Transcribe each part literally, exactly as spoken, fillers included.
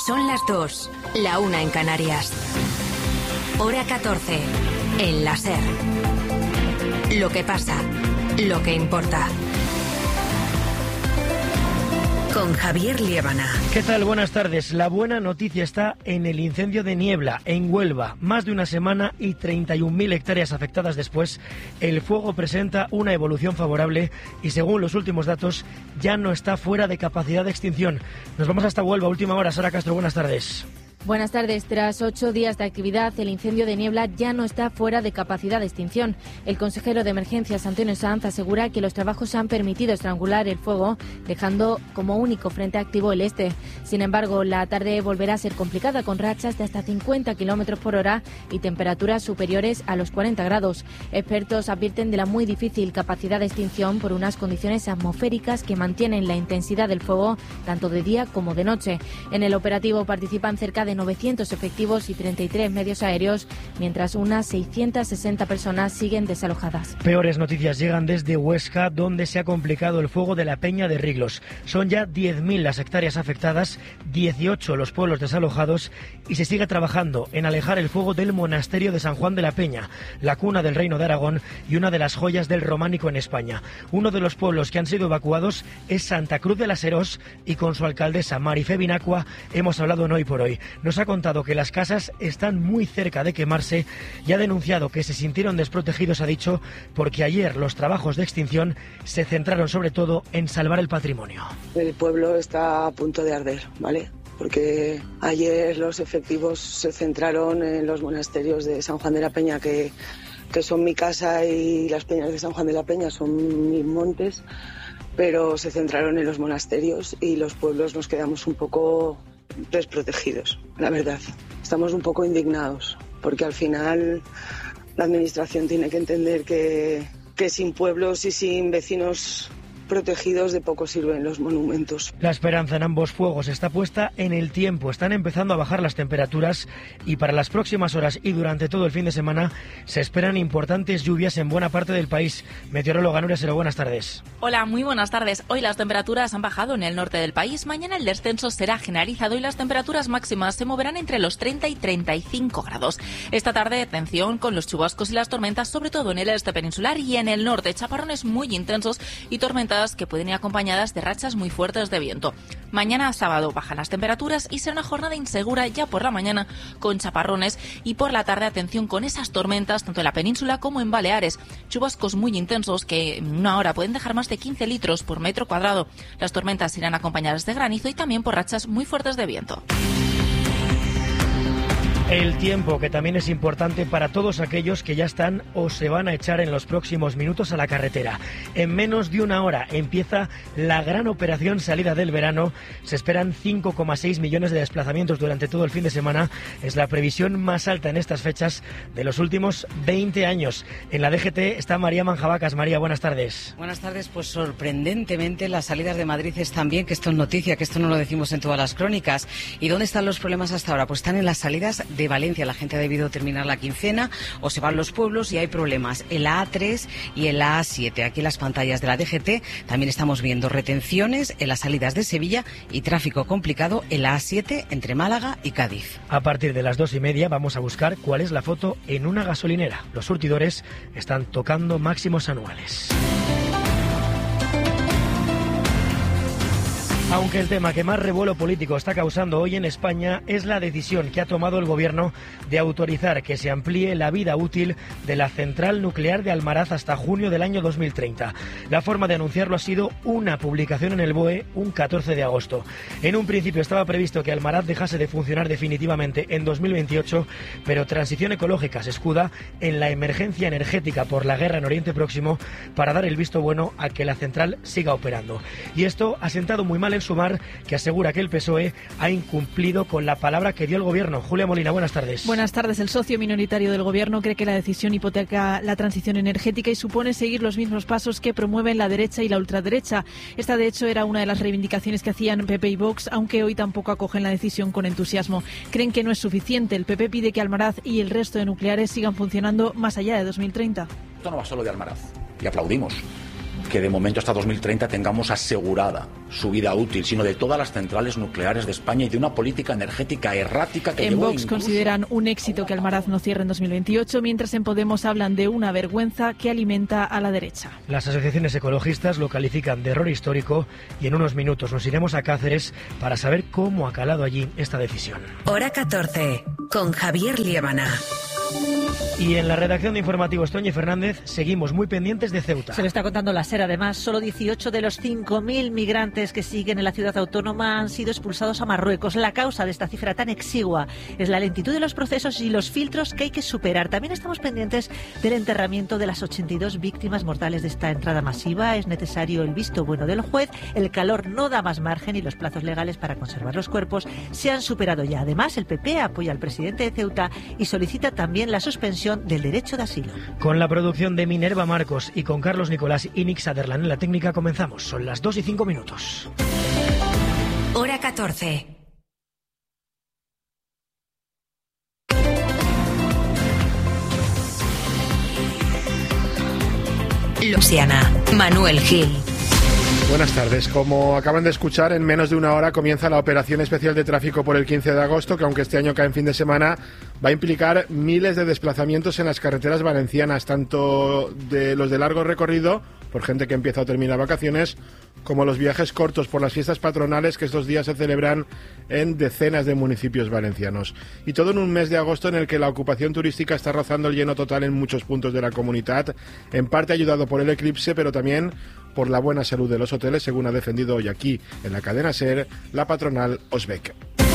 Son las dos, la una en Canarias. Hora catorce, en la SER. Lo que pasa, lo que importa. Con Javier Liébana. ¿Qué tal? Buenas tardes. La buena noticia está en el incendio de Niebla, en Huelva. Más de una semana y treinta y un mil hectáreas afectadas después, el fuego presenta una evolución favorable y, según los últimos datos, ya no está fuera de capacidad de extinción. Nos vamos hasta Huelva, última hora. Sara Castro, buenas tardes. Buenas tardes. Tras ocho días de actividad, el incendio de Niebla ya no está fuera de capacidad de extinción. El consejero de Emergencias, Antonio Sanz, asegura que los trabajos han permitido estrangular el fuego, dejando como único frente activo el este. Sin embargo, la tarde volverá a ser complicada, con rachas de hasta cincuenta kilómetros por hora y temperaturas superiores a los cuarenta grados. Expertos advierten de la muy difícil capacidad de extinción por unas condiciones atmosféricas que mantienen la intensidad del fuego tanto de día como de noche. En el operativo participan cerca de de novecientos efectivos y treinta y tres medios aéreos, mientras unas seiscientas sesenta personas siguen desalojadas. Peores noticias llegan desde Huesca, donde se ha complicado el fuego de la Peña de Riglos. Son ya diez mil las hectáreas afectadas, dieciocho los pueblos desalojados y se sigue trabajando en alejar el fuego del monasterio de San Juan de la Peña, la cuna del Reino de Aragón y una de las joyas del románico en España. Uno de los pueblos que han sido evacuados es Santa Cruz de las Herós y con su alcaldesa Marifé Binacua hemos hablado en Hoy por Hoy. Nos ha contado que las casas están muy cerca de quemarse y ha denunciado que se sintieron desprotegidos, ha dicho, porque ayer los trabajos de extinción se centraron sobre todo en salvar el patrimonio. El pueblo está a punto de arder, ¿vale? Porque ayer los efectivos se centraron en los monasterios de San Juan de la Peña, que, que son mi casa, y las peñas de San Juan de la Peña son mis montes, pero se centraron en los monasterios y los pueblos nos quedamos un poco desprotegidos, la verdad. Estamos un poco indignados, porque al final la administración tiene que entender que, que sin pueblos y sin vecinos protegidos de poco sirven los monumentos. La esperanza en ambos fuegos está puesta en el tiempo. Están empezando a bajar las temperaturas y para las próximas horas y durante todo el fin de semana se esperan importantes lluvias en buena parte del país. Meteoróloga Nuria Sero, buenas tardes. Hola, muy buenas tardes. Hoy las temperaturas han bajado en el norte del país. Mañana el descenso será generalizado y las temperaturas máximas se moverán entre los treinta y treinta y cinco grados. Esta tarde, atención con los chubascos y las tormentas, sobre todo en el este peninsular y en el norte. Chaparrones muy intensos y tormentas que pueden ir acompañadas de rachas muy fuertes de viento. Mañana sábado bajan las temperaturas y será una jornada insegura ya por la mañana con chaparrones y por la tarde atención con esas tormentas tanto en la península como en Baleares. Chubascos muy intensos que en una hora pueden dejar más de quince litros por metro cuadrado. Las tormentas irán acompañadas de granizo y también por rachas muy fuertes de viento. El tiempo, que también es importante para todos aquellos que ya están o se van a echar en los próximos minutos a la carretera. En menos de una hora empieza la gran operación salida del verano. Se esperan cinco coma seis millones de desplazamientos durante todo el fin de semana. Es la previsión más alta en estas fechas de los últimos veinte años. En la D G T está María Manjabacas. María, buenas tardes. Buenas tardes. Pues sorprendentemente las salidas de Madrid están bien, que esto es noticia, que esto no lo decimos en todas las crónicas. ¿Y dónde están los problemas hasta ahora? Pues están en las salidas de Valencia. La gente ha debido terminar la quincena o se van los pueblos y hay problemas en la A tres y en la A siete. Aquí en las pantallas de la D G T también estamos viendo retenciones en las salidas de Sevilla y tráfico complicado en la A siete entre Málaga y Cádiz. A partir de las dos y media vamos a buscar cuál es la foto en una gasolinera. Los surtidores están tocando máximos anuales. Aunque el tema que más revuelo político está causando hoy en España es la decisión que ha tomado el Gobierno de autorizar que se amplíe la vida útil de la central nuclear de Almaraz hasta junio del año dos mil treinta. La forma de anunciarlo ha sido una publicación en el B O E un catorce de agosto. En un principio estaba previsto que Almaraz dejase de funcionar definitivamente en dos mil veintiocho, pero Transición Ecológica se escuda en la emergencia energética por la guerra en Oriente Próximo para dar el visto bueno a que la central siga operando. Y esto ha sentado muy mal en Sumar, que asegura que el P S O E ha incumplido con la palabra que dio el Gobierno. Julia Molina, buenas tardes. Buenas tardes. El socio minoritario del Gobierno cree que la decisión hipoteca la transición energética y supone seguir los mismos pasos que promueven la derecha y la ultraderecha. Esta, de hecho, era una de las reivindicaciones que hacían P P y Vox, aunque hoy tampoco acogen la decisión con entusiasmo. Creen que no es suficiente. El P P pide que Almaraz y el resto de nucleares sigan funcionando más allá de dos mil treinta. Esto no va solo de Almaraz, y aplaudimos. que de momento hasta dos mil treinta tengamos asegurada su vida útil, sino de todas las centrales nucleares de España y de una política energética errática que en llevó Vox incluso... consideran un éxito que Almaraz no cierre en dos mil veintiocho, mientras en Podemos hablan de una vergüenza que alimenta a la derecha. Las asociaciones ecologistas lo califican de error histórico y en unos minutos nos iremos a Cáceres para saber cómo ha calado allí esta decisión. Hora catorce, con Javier Liébana. Y en la redacción de Informativos, Toñi Fernández, seguimos muy pendientes de Ceuta. Se lo está contando la SER, además, solo dieciocho de los cinco mil migrantes que siguen en la ciudad autónoma han sido expulsados a Marruecos. La causa de esta cifra tan exigua es la lentitud de los procesos y los filtros que hay que superar. También estamos pendientes del enterramiento de las ochenta y dos víctimas mortales de esta entrada masiva. Es necesario el visto bueno del juez, el calor no da más margen y los plazos legales para conservar los cuerpos se han superado ya. Además, el P P apoya al presidente de Ceuta y solicita también la suspensión del derecho de asilo. Con la producción de Minerva Marcos y con Carlos Nicolás y Nick Sutherland en la técnica comenzamos. Son las dos y cinco minutos. Hora catorce. Luciana, Manuel Gil. Buenas tardes. Como acaban de escuchar, en menos de una hora comienza la operación especial de tráfico por el quince de agosto, que aunque este año cae en fin de semana, va a implicar miles de desplazamientos en las carreteras valencianas, tanto de los de largo recorrido, por gente que empieza o termina vacaciones, como los viajes cortos por las fiestas patronales que estos días se celebran en decenas de municipios valencianos. Y todo en un mes de agosto en el que la ocupación turística está rozando el lleno total en muchos puntos de la comunidad, en parte ayudado por el eclipse, pero también por la buena salud de los hoteles, según ha defendido hoy aquí, en la cadena SER, la patronal Osbec.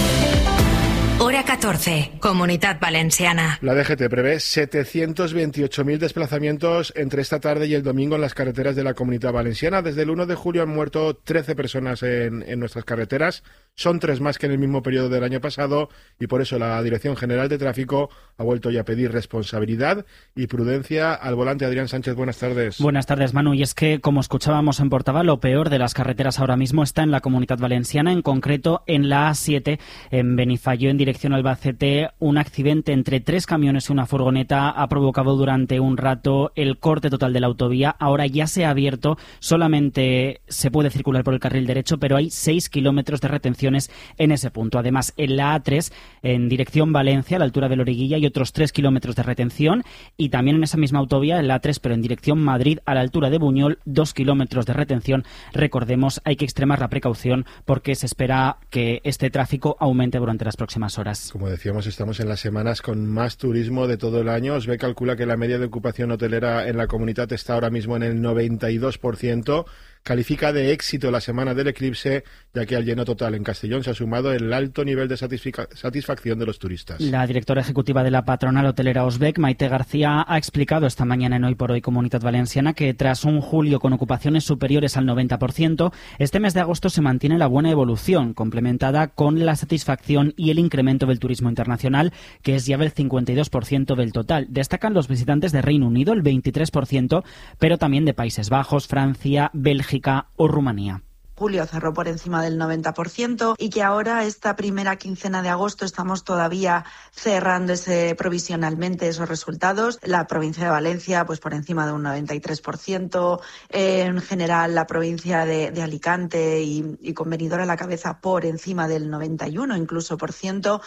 Hora catorce, Comunidad Valenciana. La D G T prevé setecientos veintiocho mil desplazamientos entre esta tarde y el domingo en las carreteras de la Comunidad Valenciana. Desde el uno de julio han muerto trece personas en, en nuestras carreteras. Son tres más que en el mismo periodo del año pasado y por eso la Dirección General de Tráfico ha vuelto ya a pedir responsabilidad y prudencia al volante. Adrián Sánchez, buenas tardes. Buenas tardes, Manu. Y es que, como escuchábamos en portada, lo peor de las carreteras ahora mismo está en la Comunidad Valenciana, en concreto en la A siete, en Benifayó, en dirección a Albacete. Un accidente entre tres camiones y una furgoneta ha provocado durante un rato el corte total de la autovía. Ahora ya se ha abierto, solamente se puede circular por el carril derecho, pero hay seis kilómetros de retención en ese punto. Además, en la A tres, en dirección Valencia, a la altura de Loriguilla, hay otros tres kilómetros de retención, y también en esa misma autovía, en la A tres, pero en dirección Madrid, a la altura de Buñol, dos kilómetros de retención. Recordemos, hay que extremar la precaución porque se espera que este tráfico aumente durante las próximas horas. Como decíamos, estamos en las semanas con más turismo de todo el año. Osbec calcula que la media de ocupación hotelera en la comunidad está ahora mismo en el noventa y dos por ciento. Califica de éxito la semana del eclipse, ya que al lleno total en Castellón se ha sumado el alto nivel de satisfacción de los turistas. La directora ejecutiva de la patronal hotelera Osbec, Maite García, ha explicado esta mañana en Hoy por Hoy Comunidad Valenciana que tras un julio con ocupaciones superiores al noventa por ciento, este mes de agosto se mantiene la buena evolución, complementada con la satisfacción y el incremento del turismo internacional, que es ya del cincuenta y dos por ciento del total. Destacan los visitantes de Reino Unido, el veintitrés por ciento, pero también de Países Bajos, Francia, Bélgica o Rumanía. Julio cerró por encima del noventa por ciento y que ahora esta primera quincena de agosto estamos todavía cerrando ese provisionalmente esos resultados. La provincia de Valencia pues por encima de un noventa y tres por ciento, en general la provincia de, de Alicante y, y con Benidorm a la cabeza por encima del noventa y uno incluso por ciento.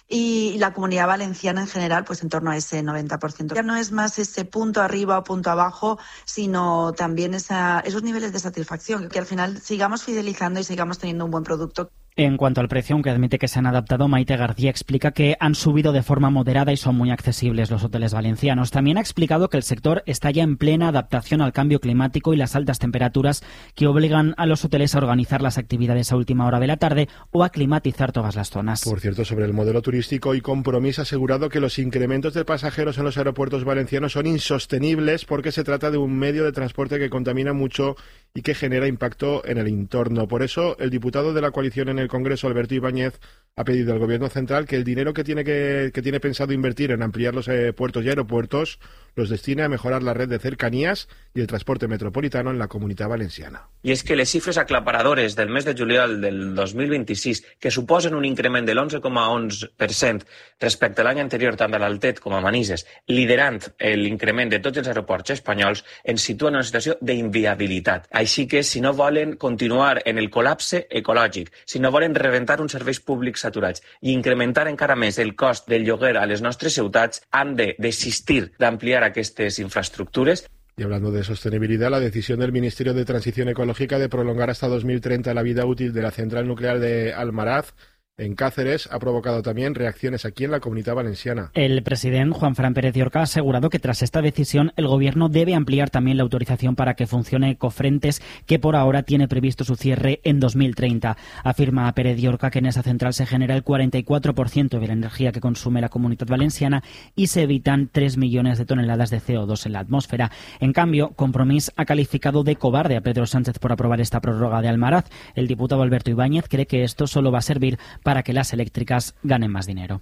Y la Comunidad Valenciana en general, pues en torno a ese noventa por ciento. Ya no es más ese punto arriba o punto abajo, sino también esa, esos niveles de satisfacción, que al final sigamos fidelizando y sigamos teniendo un buen producto. En cuanto al precio, aunque admite que se han adaptado, Maite García explica que han subido de forma moderada y son muy accesibles los hoteles valencianos. También ha explicado que el sector está ya en plena adaptación al cambio climático y las altas temperaturas que obligan a los hoteles a organizar las actividades a última hora de la tarde o a climatizar todas las zonas. Por cierto, sobre el modelo turístico y Compromís ha asegurado que los incrementos de pasajeros en los aeropuertos valencianos son insostenibles porque se trata de un medio de transporte que contamina mucho y que genera impacto en el entorno. Por eso, el diputado de la coalición en el Congreso, Alberto Ibáñez, ha pedido al Gobierno central que el dinero que tiene que, que tiene pensado invertir en ampliar los eh, puertos y aeropuertos los destine a mejorar la red de cercanías i el transporte metropolitano en la Comunitat Valenciana. I és que les xifres aclaparadores del mes de juliol del dos mil vint-i-sis, que suposen un increment de l'onze coma onze per cent respecte a l'any anterior tant a l'Altet com a Manises, liderant l'increment de tots els aeroports espanyols, ens situen en una situació d'inviabilitat. Així que, si no volen continuar en el col·lapse ecològic, si no volen rebentar uns serveis públics saturats i incrementar encara més el cost del lloguer a les nostres ciutats, han de desistir d'ampliar aquestes infraestructures. Y hablando de sostenibilidad, la decisión del Ministerio de Transición Ecológica de prolongar hasta dos mil treinta la vida útil de la central nuclear de Almaraz en Cáceres ha provocado también reacciones aquí en la Comunitat Valenciana. El presidente Juanfran Pérez Llorca ha asegurado que tras esta decisión el Gobierno debe ampliar también la autorización para que funcione Ecofrentes, que por ahora tiene previsto su cierre en dos mil treinta. Afirma Pérez Llorca que en esa central se genera el cuarenta y cuatro por ciento de la energía que consume la Comunitat Valenciana y se evitan tres millones de toneladas de C O dos en la atmósfera. En cambio, Compromís ha calificado de cobarde a Pedro Sánchez por aprobar esta prórroga de Almaraz. El diputado Alberto Ibáñez cree que esto solo va a servir para que las eléctricas ganen más dinero.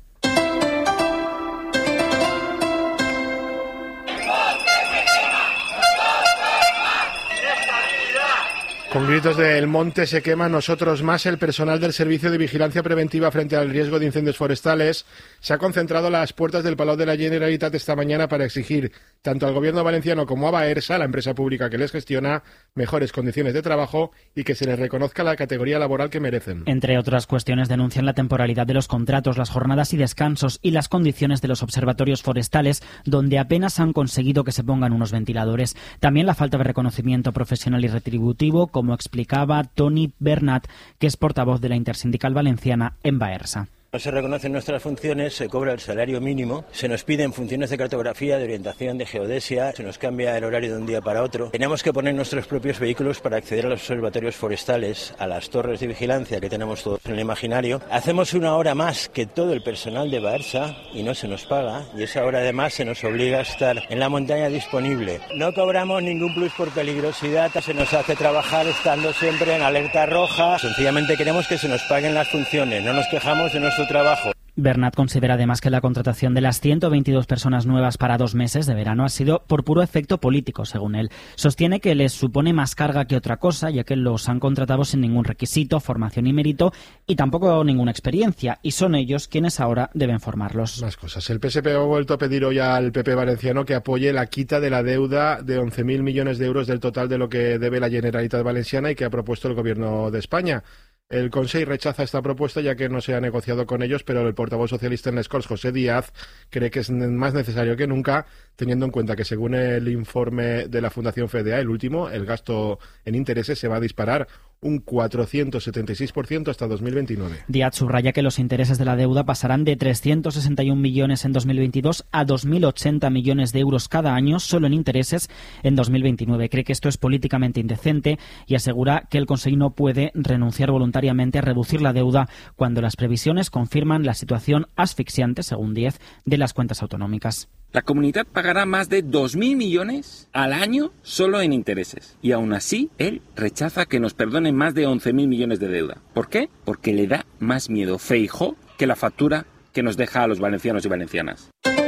Con gritos de "El monte se quema, nosotros más", el personal del Servicio de Vigilancia Preventiva frente al riesgo de incendios forestales se ha concentrado a las puertas del Palau de la Generalitat esta mañana para exigir tanto al Gobierno valenciano como a Baersa, la empresa pública que les gestiona, mejores condiciones de trabajo y que se les reconozca la categoría laboral que merecen. Entre otras cuestiones, denuncian la temporalidad de los contratos, las jornadas y descansos y las condiciones de los observatorios forestales, donde apenas han conseguido que se pongan unos ventiladores. También la falta de reconocimiento profesional y retributivo, como explicaba Toni Bernat, que es portavoz de la Intersindical Valenciana en Baersa. No se reconocen nuestras funciones, se cobra el salario mínimo, se nos piden funciones de cartografía, de orientación, de geodesia, se nos cambia el horario de un día para otro. Tenemos que poner nuestros propios vehículos para acceder a los observatorios forestales, a las torres de vigilancia que tenemos todos en el imaginario. Hacemos una hora más que todo el personal de Baersa y no se nos paga, y esa hora además se nos obliga a estar en la montaña disponible. No cobramos ningún plus por peligrosidad, se nos hace trabajar estando siempre en alerta roja. Sencillamente queremos que se nos paguen las funciones, no nos quejamos de nuestro trabajo. Bernat considera además que la contratación de las ciento veintidós personas nuevas para dos meses de verano ha sido por puro efecto político, según él. Sostiene que les supone más carga que otra cosa, ya que los han contratado sin ningún requisito, formación y mérito, y tampoco ninguna experiencia, y son ellos quienes ahora deben formarlos. Más cosas. El P S P ha vuelto a pedir hoy al P P valenciano que apoye la quita de la deuda de once mil millones de euros del total de lo que debe la Generalitat Valenciana y que ha propuesto el Gobierno de España. El Consejo rechaza esta propuesta ya que no se ha negociado con ellos, pero el portavoz socialista en les Corts, José Díaz, cree que es más necesario que nunca, teniendo en cuenta que según el informe de la Fundación FEDEA, el último, el gasto en intereses se va a disparar un cuatrocientos setenta y seis por ciento hasta dos mil veintinueve. Díaz subraya que los intereses de la deuda pasarán de trescientos sesenta y un millones en dos mil veintidós a dos mil ochenta millones de euros cada año solo en intereses en dos mil veintinueve. Cree que esto es políticamente indecente y asegura que el Consejo no puede renunciar voluntariamente a reducir la deuda cuando las previsiones confirman la situación asfixiante, según Díaz, de las cuentas autonómicas. La comunidad pagará más de dos mil millones al año solo en intereses. Y aún así, él rechaza que nos perdonen más de once mil millones de deuda. ¿Por qué? Porque le da más miedo Feijóo que la factura que nos deja a los valencianos y valencianas.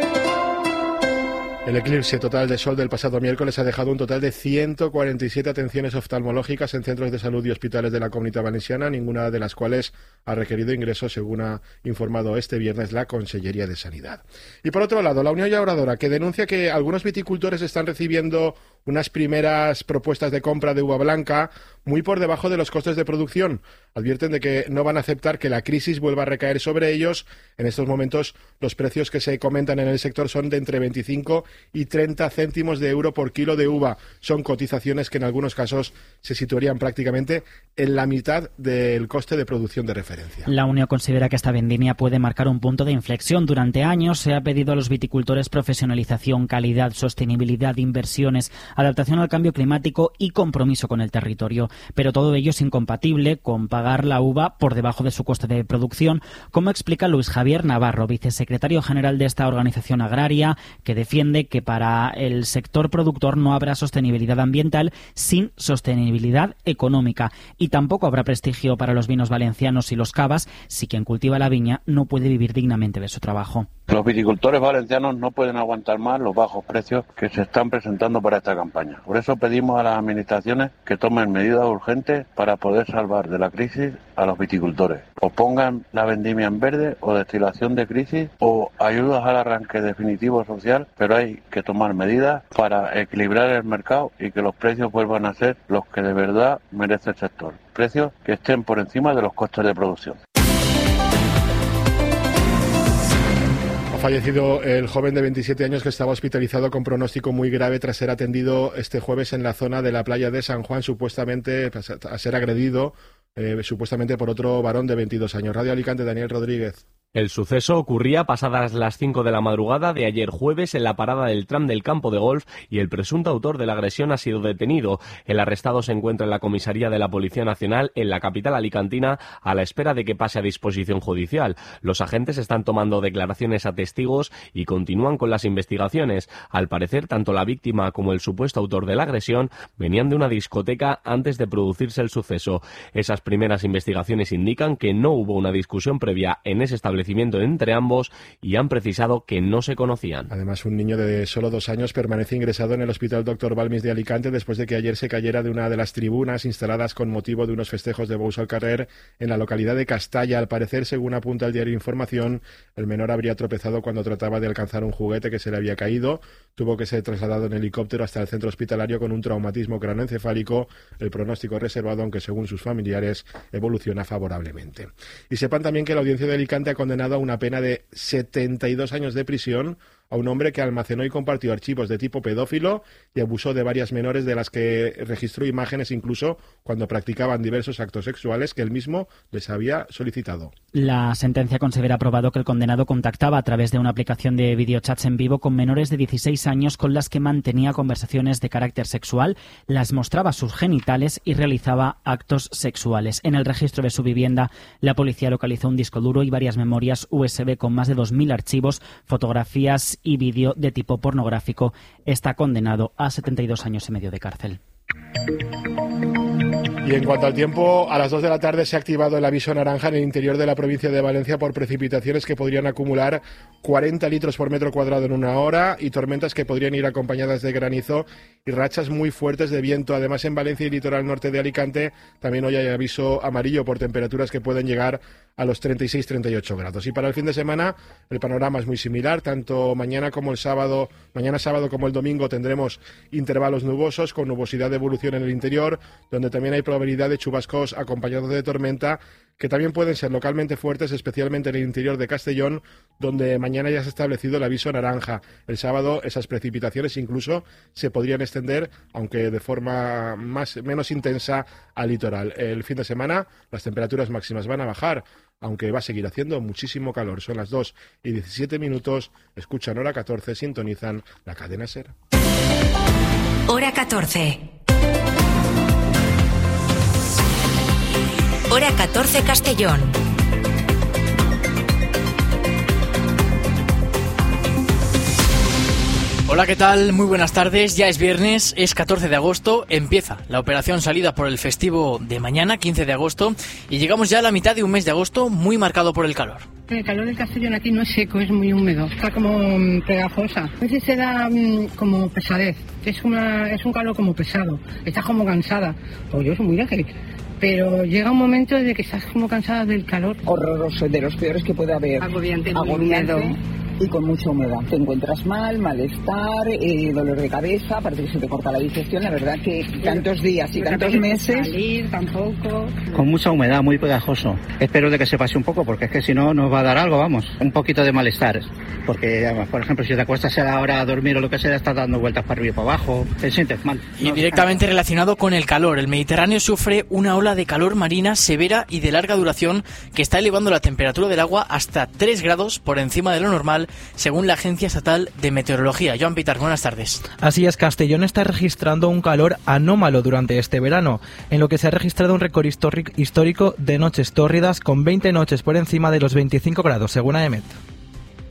El eclipse total de sol del pasado miércoles ha dejado un total de ciento cuarenta y siete atenciones oftalmológicas en centros de salud y hospitales de la Comunitat Valenciana, ninguna de las cuales ha requerido ingreso, según ha informado este viernes la Consellería de Sanidad. Y por otro lado, la Unión Llauradora, que denuncia que algunos viticultores están recibiendo unas primeras propuestas de compra de uva blanca muy por debajo de los costes de producción. Advierten de que no van a aceptar que la crisis vuelva a recaer sobre ellos. En estos momentos, los precios que se comentan en el sector son de entre veinticinco y treinta céntimos de euro por kilo de uva. Son cotizaciones que en algunos casos se situarían prácticamente en la mitad del coste de producción de referencia. La Unión considera que esta vendimia puede marcar un punto de inflexión. Durante años se ha pedido a los viticultores profesionalización, calidad, sostenibilidad, inversiones, adaptación al cambio climático y compromiso con el territorio. Pero todo ello es incompatible con pagar la uva por debajo de su coste de producción, como explica Luis Javier Navarro, vicesecretario general de esta organización agraria, que defiende dice que para el sector productor no habrá sostenibilidad ambiental sin sostenibilidad económica y tampoco habrá prestigio para los vinos valencianos y los cavas si quien cultiva la viña no puede vivir dignamente de su trabajo. Los viticultores valencianos no pueden aguantar más los bajos precios que se están presentando para esta campaña. Por eso pedimos a las administraciones que tomen medidas urgentes para poder salvar de la crisis a los viticultores. O pongan la vendimia en verde o destilación de crisis o ayudas al arranque definitivo social, pero hay que tomar medidas para equilibrar el mercado y que los precios vuelvan a ser los que de verdad merece el sector. Precios que estén por encima de los costes de producción. Ha fallecido el joven de veintisiete años que estaba hospitalizado con pronóstico muy grave tras ser atendido este jueves en la zona de la playa de San Juan, supuestamente a ser agredido, eh, supuestamente por otro varón de veintidós años. Radio Alicante, Daniel Rodríguez. El suceso ocurría pasadas las cinco de la madrugada de ayer jueves en la parada del tram del campo de golf y el presunto autor de la agresión ha sido detenido. El arrestado se encuentra en la comisaría de la Policía Nacional en la capital alicantina a la espera de que pase a disposición judicial. Los agentes están tomando declaraciones a testigos y continúan con las investigaciones. Al parecer, tanto la víctima como el supuesto autor de la agresión venían de una discoteca antes de producirse el suceso. Esas primeras investigaciones indican que no hubo una discusión previa en ese establecimiento entre ambos y han precisado que no se conocían. Además, un niño de solo dos años permanece ingresado en el Hospital Doctor Balmis de Alicante después de que ayer se cayera de una de las tribunas instaladas con motivo de unos festejos de Bous al Carrer en la localidad de Castalla. Al parecer, según apunta el diario Información, el menor habría tropezado cuando trataba de alcanzar un juguete que se le había caído. Tuvo que ser trasladado en helicóptero hasta el centro hospitalario con un traumatismo craneoencefálico. El pronóstico reservado, aunque según sus familiares evoluciona favorablemente. Y sepan también que la Audiencia de Alicante ha condenado a una pena de setenta y dos años de prisión a un hombre que almacenó y compartió archivos de tipo pedófilo y abusó de varias menores de las que registró imágenes incluso cuando practicaban diversos actos sexuales que él mismo les había solicitado. La sentencia considera probado que el condenado contactaba a través de una aplicación de videochats en vivo con menores de dieciséis años con las que mantenía conversaciones de carácter sexual, las mostraba sus genitales y realizaba actos sexuales. En el registro de su vivienda, la policía localizó un disco duro y varias memorias U S B con más de dos mil archivos, fotografías y vídeo de tipo pornográfico. Está condenado a setenta y dos años y medio de cárcel. Y en cuanto al tiempo, a las dos de la tarde se ha activado el aviso naranja en el interior de la provincia de Valencia por precipitaciones que podrían acumular cuarenta litros por metro cuadrado en una hora y tormentas que podrían ir acompañadas de granizo y rachas muy fuertes de viento. Además, en Valencia y litoral norte de Alicante también hoy hay aviso amarillo por temperaturas que pueden llegar a los treinta y seis a treinta y ocho grados. Y para el fin de semana el panorama es muy similar. Tanto mañana como el sábado, mañana sábado como el domingo tendremos intervalos nubosos con nubosidad de evolución en el interior, donde también hay probabilidad de chubascos acompañados de tormenta, que también pueden ser localmente fuertes, especialmente en el interior de Castellón, donde mañana ya se ha establecido el aviso naranja. El sábado esas precipitaciones incluso se podrían extender, aunque de forma más, menos intensa, al litoral. El fin de semana las temperaturas máximas van a bajar, aunque va a seguir haciendo muchísimo calor. Son las dos y diecisiete minutos, escuchan Hora catorce, sintonizan la cadena SER. Hora catorce. Hora catorce Castellón. Hola, ¿qué tal? Muy buenas tardes. Ya es viernes, es catorce de agosto, empieza la operación salida por el festivo de mañana, quince de agosto, y llegamos ya a la mitad de un mes de agosto muy marcado por el calor. El calor del Castellón aquí no es seco, es muy húmedo, está como pegajosa. A veces se da um, como pesadez, es, una, es un calor como pesado, estás como cansada. Pues yo soy muy ágil, pero llega un momento de que estás como cansada del calor. Horroroso, de los peores que puede haber. Agobiante, Agobiante. Y con mucha humedad. Te encuentras mal, malestar, eh, dolor de cabeza, parece que se te corta la digestión. La verdad que tantos días y tantos meses... Salir tampoco. Con mucha humedad, muy pegajoso. Espero de que se pase un poco, porque es que si no nos va a dar algo, vamos. Un poquito de malestar. Porque, por ejemplo, si te acuestas a la hora a dormir o lo que sea, estás dando vueltas para arriba y para abajo, te sientes mal. Y no, directamente relacionado con el calor. El Mediterráneo sufre una ola de calor marina severa y de larga duración que está elevando la temperatura del agua hasta tres grados por encima de lo normal, según la Agencia Estatal de Meteorología. Joan Pitar, buenas tardes. Así es, Castellón está registrando un calor anómalo durante este verano, en lo que se ha registrado un récord histórico de noches tórridas con veinte noches por encima de los veinticinco grados, según AEMET.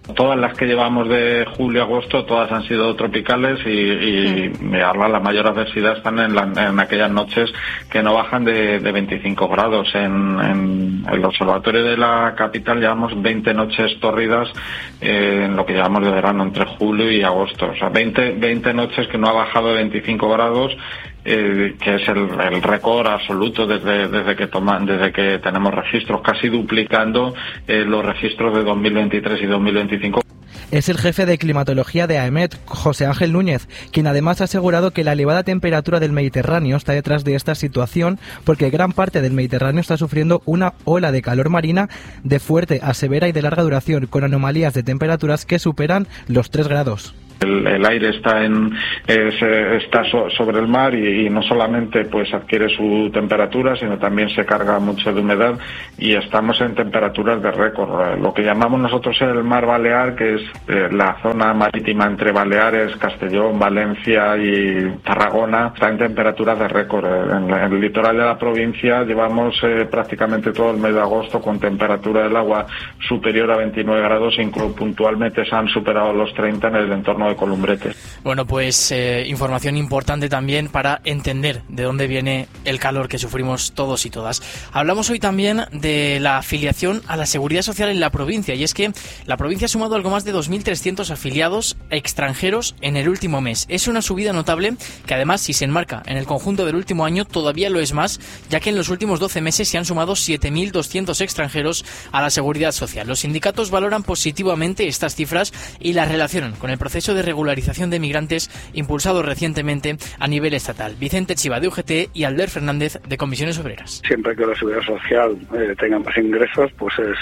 Todas las que llevamos de julio a agosto, todas han sido tropicales y, y sí. ahora la mayor adversidad están en, la, en aquellas noches que no bajan de, de veinticinco grados. En, en el observatorio de la capital llevamos veinte noches tórridas eh, en lo que llevamos de verano entre julio y agosto. O sea, veinte, veinte noches que no ha bajado de veinticinco grados. Eh, que es el, el récord absoluto desde, desde que toman, desde que tenemos registros, casi duplicando eh, los registros de dos mil veintitrés y dos mil veinticinco. Es el jefe de climatología de AEMET, José Ángel Núñez, quien además ha asegurado que la elevada temperatura del Mediterráneo está detrás de esta situación porque gran parte del Mediterráneo está sufriendo una ola de calor marina de fuerte a severa y de larga duración, con anomalías de temperaturas que superan los tres grados. El, el aire está en es, está so, sobre el mar y, y no solamente pues adquiere su temperatura, sino también se carga mucho de humedad y estamos en temperaturas de récord. Lo que llamamos nosotros el mar Balear, que es eh, la zona marítima entre Baleares, Castellón, Valencia y Tarragona, está en temperaturas de récord. En, en el litoral de la provincia llevamos eh, prácticamente todo el mes de agosto con temperatura del agua superior a veintinueve grados, incluso puntualmente se han superado los treinta en el entorno de Columbrete. Bueno, pues eh, información importante también para entender de dónde viene el calor que sufrimos todos y todas. Hablamos hoy también de la afiliación a la Seguridad Social en la provincia, y es que la provincia ha sumado algo más de dos mil trescientos afiliados extranjeros en el último mes. Es una subida notable que además, si se enmarca en el conjunto del último año, todavía lo es más, ya que en los últimos doce meses se han sumado siete mil doscientos extranjeros a la Seguridad Social. Los sindicatos valoran positivamente estas cifras y las relacionan con el proceso de regularización de migrantes impulsado recientemente a nivel estatal. Vicente Chiva de U G T y Alder Fernández de Comisiones Obreras. Siempre que la Seguridad Social eh, tenga más ingresos, pues es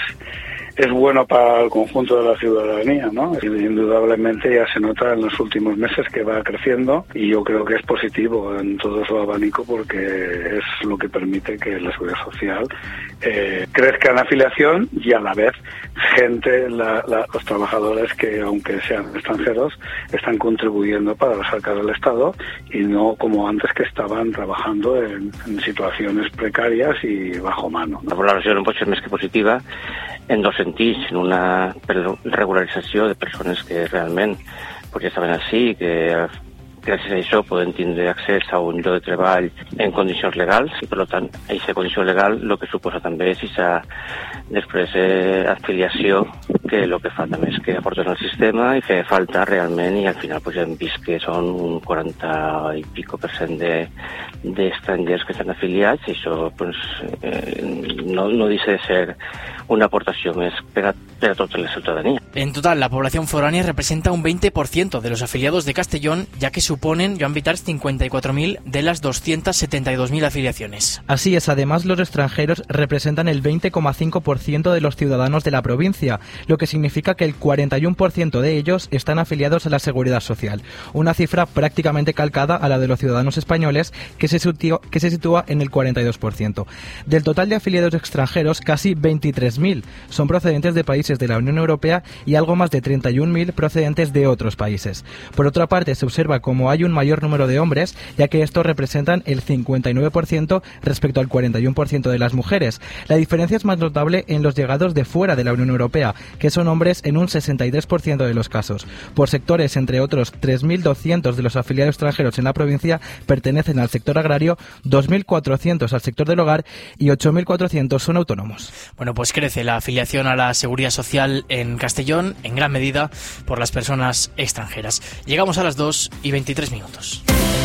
es bueno para el conjunto de la ciudadanía, ¿no? Indudablemente ya se nota en los últimos meses que va creciendo y yo creo que es positivo en todo su abanico porque es lo que permite que la Seguridad Social eh, crezca en afiliación y a la vez gente, la, la, los trabajadores que aunque sean extranjeros están contribuyendo para las arcas del Estado y no como antes que estaban trabajando en, en situacions precàries i bajo mano. La valoració no pot ser més que positiva en dos sentits, en una regularització de persones que realment pues, ja estaven així, que gràcies a això poden tindre accés a un lloc de treball en condicions legals i, per tant, aquesta condició legal el que suposa també és aquesta després eh, afiliació que el que fa també és que aporten al sistema i fer falta realment i al final pues, ja hem vist que són un quaranta i pico per cent d'estrangers que estan afiliats i això pues, eh, no, no deixa de ser una aportació més per a, per a tota la ciudadanía. En total, la población foránea representa un veinte por ciento de los afiliados de Castellón, ya que suponen, Joan Vitars, cincuenta y cuatro mil de las doscientas setenta y dos mil afiliaciones. Así es, además los extranjeros representan el veinte coma cinco por ciento de los ciudadanos de la provincia, lo que significa que el cuarenta y uno por ciento de ellos están afiliados a la Seguridad Social, una cifra prácticamente calcada a la de los ciudadanos españoles, que se sitúa, que se sitúa en el cuarenta y dos por ciento. Del total de afiliados extranjeros, casi veintitrés mil son procedentes de países de la Unión Europea y algo más de treinta y un mil procedentes de otros países. Por otra parte, se observa como hay un mayor número de hombres, ya que estos representan el cincuenta y nueve por ciento respecto al cuarenta y uno por ciento de las mujeres. La diferencia es más notable en los llegados de fuera de la Unión Europea, que son hombres en un sesenta y tres por ciento de los casos. Por sectores, entre otros, tres mil doscientos de los afiliados extranjeros en la provincia pertenecen al sector agrario, dos mil cuatrocientos al sector del hogar y ocho mil cuatrocientos son autónomos. Bueno, pues crece la afiliación a la Seguridad Social en Castellón, en gran medida por las personas extranjeras. Llegamos a las dos y veintitrés minutos.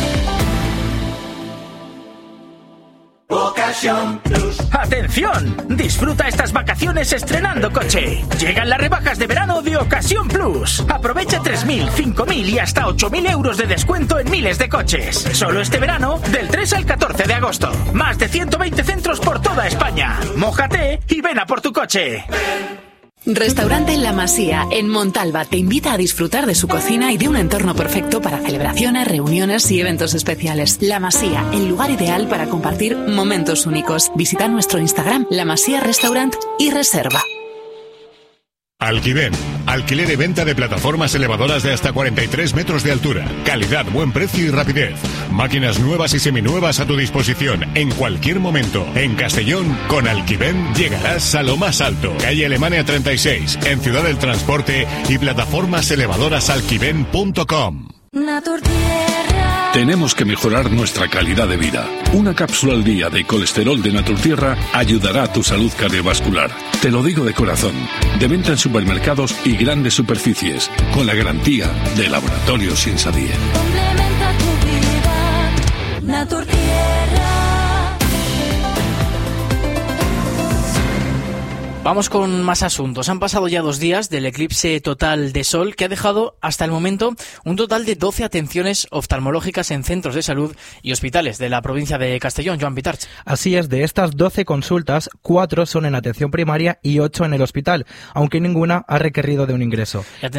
Ocasión Plus. ¡Atención! Disfruta estas vacaciones estrenando coche. Llegan las rebajas de verano de Ocasión Plus. Aprovecha tres mil, cinco mil y hasta ocho mil euros de descuento en miles de coches. Solo este verano, del tres al catorce de agosto. Más de ciento veinte centros por toda España. Mójate y ven a por tu coche. Restaurante La Masía, en Montalva, te invita a disfrutar de su cocina y de un entorno perfecto para celebraciones, reuniones y eventos especiales. La Masía, el lugar ideal para compartir momentos únicos. Visita nuestro Instagram, La Masía Restaurant y reserva. Alquiven, Alquiler y venta de plataformas elevadoras de hasta cuarenta y tres metros de altura. Calidad, buen precio y rapidez. Máquinas nuevas y seminuevas a tu disposición en cualquier momento. En Castellón, con Alquiven llegarás a lo más alto. Calle Alemania treinta y seis, en Ciudad del Transporte, y plataformas elevadoras alquiven punto com. Tenemos que mejorar nuestra calidad de vida. Una cápsula al día de colesterol de Naturtierra ayudará a tu salud cardiovascular. Te lo digo de corazón. De venta en supermercados y grandes superficies, con la garantía de Laboratorios Insadie. Complementa tu vida, Naturtierra. Vamos con más asuntos. Han pasado ya dos días del eclipse total de sol que ha dejado hasta el momento un total de doce atenciones oftalmológicas en centros de salud y hospitales de la provincia de Castellón. Joan Pitarch. Así es, de estas doce consultas, cuatro son en atención primaria y ocho en el hospital, aunque ninguna ha requerido de un ingreso.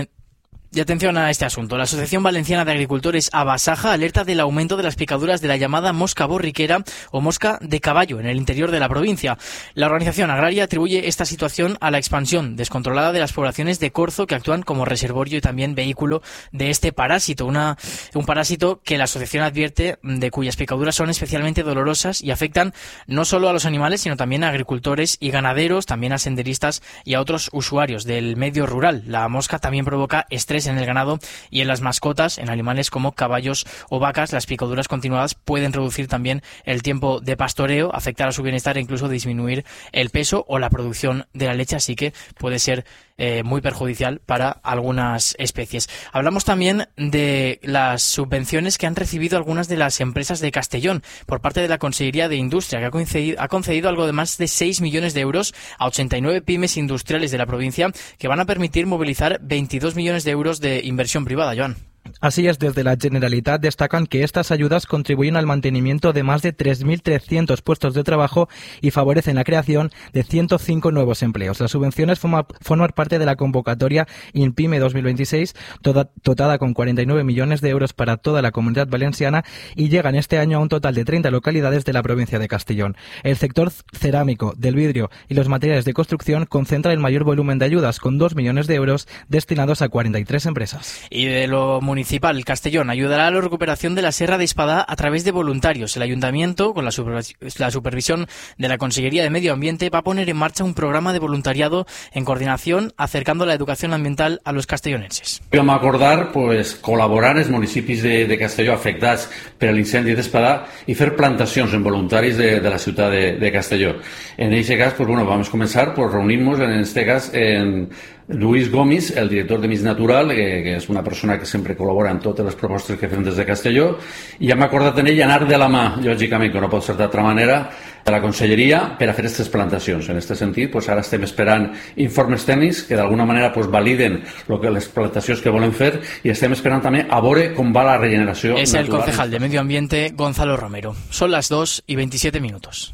Y atención a este asunto. La Asociación Valenciana de Agricultores Abasaja alerta del aumento de las picaduras de la llamada mosca borriquera o mosca de caballo en el interior de la provincia. La organización agraria atribuye esta situación a la expansión descontrolada de las poblaciones de corzo que actúan como reservorio y también vehículo de este parásito. Una, un parásito que la asociación advierte de cuyas picaduras son especialmente dolorosas y afectan no solo a los animales, sino también a agricultores y ganaderos, también a senderistas y a otros usuarios del medio rural. La mosca también provoca estrés en el ganado y en las mascotas, en animales como caballos o vacas. Las picaduras continuadas pueden reducir también el tiempo de pastoreo, afectar a su bienestar e incluso disminuir el peso o la producción de la leche, así que puede ser eh, muy perjudicial para algunas especies. Hablamos también de las subvenciones que han recibido algunas de las empresas de Castellón por parte de la Consellería de Industria, que ha concedido, ha concedido algo de más de seis millones de euros a ochenta y nueve pymes industriales de la provincia, que van a permitir movilizar veintidós millones de euros de inversión privada, Joan. Así es, desde la Generalitat destacan que estas ayudas contribuyen al mantenimiento de más de tres mil trescientos puestos de trabajo y favorecen la creación de ciento cinco nuevos empleos. Las subvenciones forman, forman parte de la convocatoria INPYME dos mil veintiséis, toda, dotada con cuarenta y nueve millones de euros para toda la Comunidad Valenciana, y llegan este año a un total de treinta localidades de la provincia de Castellón. El sector cerámico, del vidrio y los materiales de construcción concentra el mayor volumen de ayudas, con dos millones de euros destinados a cuarenta y tres empresas. Y de lo municipal, Castellón ayudará a la recuperación de la Serra de Espadá a través de voluntarios. El ayuntamiento, con la, super, la supervisión de la Consellería de Medio Ambiente, va a poner en marcha un programa de voluntariado en coordinación, acercando la educación ambiental a los castellonenses. Vam acordar pues, col·laborar en els municipis de, de Castelló afectats per l'incendi d'Espadà i fer plantacions en voluntaris de, de la ciutat de, de Castelló. En aquest cas, pues, bueno, vamos començar pues, reunint-nos, en este cas, en Luis Gomis, el director de Mig Natural, que, que és una persona que sempre col·labora en totes les propostes que fem des de Castelló, i hem acordat en ell anar de la mà, lògicament, que no pot ser d'altra manera, de la Conselleria per a fer aquestes plantacions. En aquest sentit, pues, ara estem esperant informes tècnics que d'alguna manera pues, validen lo que, les plantacions que volen fer, i estem esperant també a veure com va la regeneració es natural. El concejal de Medio Ambiente, Gonzalo Romero. Son las dos y veintisiete minutos.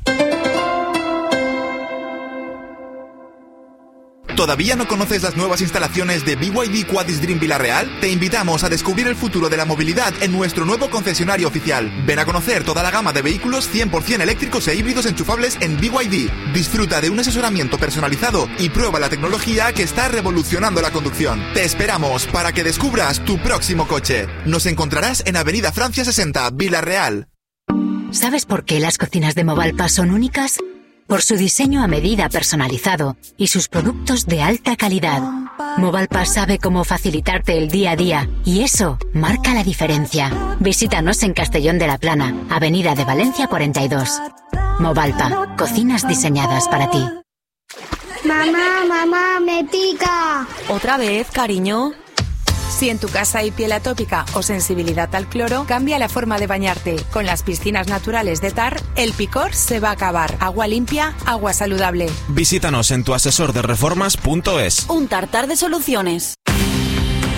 ¿Todavía no conoces las nuevas instalaciones de B Y D Quadis Dream Villarreal? Te invitamos a descubrir el futuro de la movilidad en nuestro nuevo concesionario oficial. Ven a conocer toda la gama de vehículos cien por ciento eléctricos e híbridos enchufables en B Y D. Disfruta de un asesoramiento personalizado y prueba la tecnología que está revolucionando la conducción. Te esperamos para que descubras tu próximo coche. Nos encontrarás en Avenida Francia sesenta, Villarreal. ¿Sabes por qué las cocinas de Movalpa son únicas? Por su diseño a medida personalizado y sus productos de alta calidad. Movalpa sabe cómo facilitarte el día a día y eso marca la diferencia. Visítanos en Castellón de la Plana, Avenida de Valencia cuarenta y dos. Movalpa, cocinas diseñadas para ti. Mamá, mamá, me pica. ¿Otra vez, cariño? Si en tu casa hay piel atópica o sensibilidad al cloro, cambia la forma de bañarte. Con las piscinas naturales de Tar, el picor se va a acabar. Agua limpia, agua saludable. Visítanos en tu asesor de reformas punto es. Un Tartar de soluciones.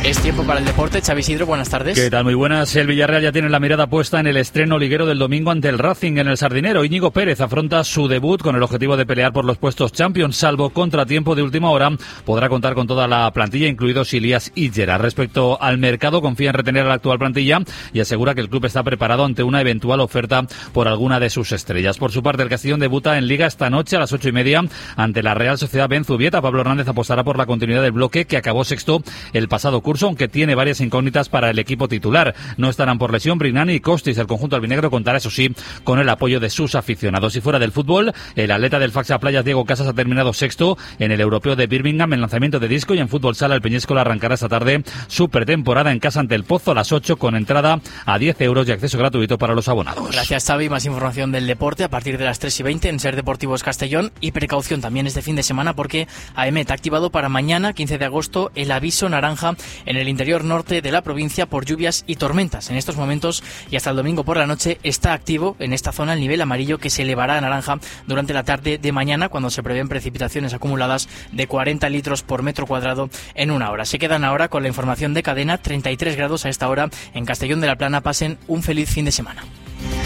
Es tiempo para el deporte. Xavi Isidro, buenas tardes. ¿Qué tal? Muy buenas. El Villarreal ya tiene la mirada puesta en el estreno liguero del domingo ante el Racing en el Sardinero. Íñigo Pérez afronta su debut con el objetivo de pelear por los puestos Champions, salvo contratiempo de última hora. Podrá contar con toda la plantilla, incluidos Ilias y Gerard. Respecto al mercado, confía en retener a la actual plantilla y asegura que el club está preparado ante una eventual oferta por alguna de sus estrellas. Por su parte, el Castellón debuta en Liga esta noche a las ocho y media ante la Real Sociedad Benzubieta. Pablo Hernández apostará por la continuidad del bloque que acabó sexto el pasado curso, aunque tiene varias incógnitas para el equipo titular. No estarán por lesión Brignani y Costis. El conjunto albinegro contará, eso sí, con el apoyo de sus aficionados. Y fuera del fútbol, el atleta del Faxa Playas, Diego Casas, ha terminado sexto en el europeo de Birmingham en lanzamiento de disco, y en fútbol sala el Peñíscola arrancará esta tarde su pretemporada en casa ante el Pozo a las ocho, con entrada a diez euros y acceso gratuito para los abonados. Gracias, Xavi. Más información del deporte a partir de las tres y veinte en Ser Deportivos Castellón. Y precaución también este fin de semana, porque AEMET ha activado para mañana, quince de agosto, el aviso naranja en el interior norte de la provincia por lluvias y tormentas. En estos momentos y hasta el domingo por la noche está activo en esta zona el nivel amarillo, que se elevará a naranja durante la tarde de mañana, cuando se prevén precipitaciones acumuladas de cuarenta litros por metro cuadrado en una hora. Se quedan ahora con la información de Cadena. Treinta y tres grados a esta hora en Castellón de la Plana. Pasen un feliz fin de semana.